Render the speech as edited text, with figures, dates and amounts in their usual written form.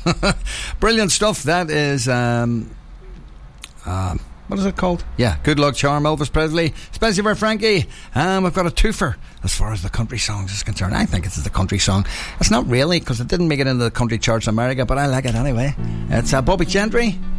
Brilliant stuff. That is what is it called? Yeah, Good Luck Charm, Elvis Presley, especially for Frankie. We've got a twofer as far as the country songs is concerned. I think it's the country song. It's not really, because it didn't make it into the country charts in America, but I like it anyway. It's Bobby Gentry